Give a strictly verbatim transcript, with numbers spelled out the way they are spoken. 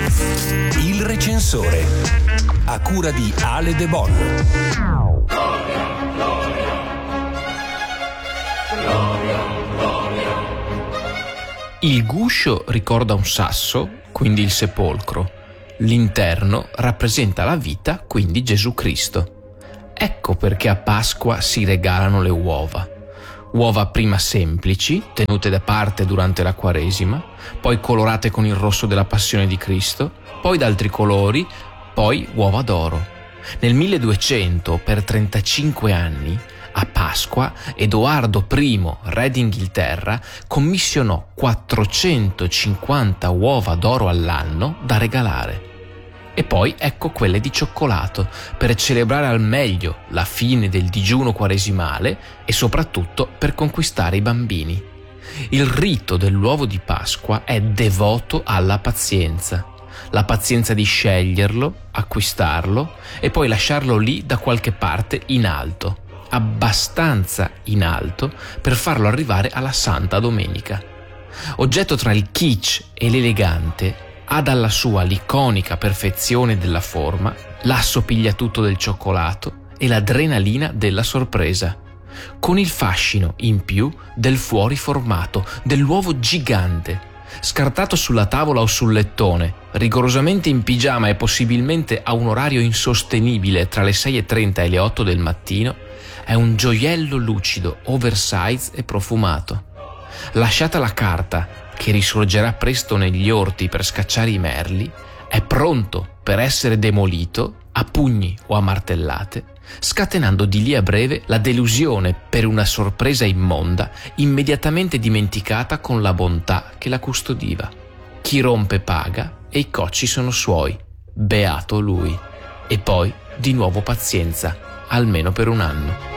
Il recensore, a cura di Ale De Bon. Il guscio ricorda un sasso, quindi il sepolcro. L'interno rappresenta la vita, quindi Gesù Cristo. Ecco perché a Pasqua si regalano le uova. Uova prima semplici, tenute da parte durante la Quaresima, poi colorate con il rosso della Passione di Cristo, poi d'altri colori, poi uova d'oro. Nel milleduecento, per trentacinque anni, a Pasqua, Edoardo I, re d'Inghilterra, commissionò quattrocentocinquanta uova d'oro all'anno da regalare. E poi ecco quelle di cioccolato, per celebrare al meglio la fine del digiuno quaresimale e soprattutto per conquistare i bambini. Il rito dell'uovo di Pasqua è devoto alla pazienza. La pazienza di sceglierlo, acquistarlo e poi lasciarlo lì da qualche parte in alto, abbastanza in alto per farlo arrivare alla Santa Domenica. Oggetto tra il kitsch e l'elegante, ha dalla sua l'iconica perfezione della forma, l'assopigliatutto del cioccolato e l'adrenalina della sorpresa, con il fascino in più del fuori formato, dell'uovo gigante, scartato sulla tavola o sul lettone, rigorosamente in pigiama e possibilmente a un orario insostenibile tra le sei e trenta e le otto del mattino, è un gioiello lucido, oversize e profumato. Lasciata la carta, che risorgerà presto negli orti per scacciare i merli, è pronto per essere demolito a pugni o a martellate, scatenando di lì a breve la delusione per una sorpresa immonda immediatamente dimenticata con la bontà che la custodiva. Chi rompe paga e i cocci sono suoi, beato lui. E poi di nuovo pazienza, almeno per un anno.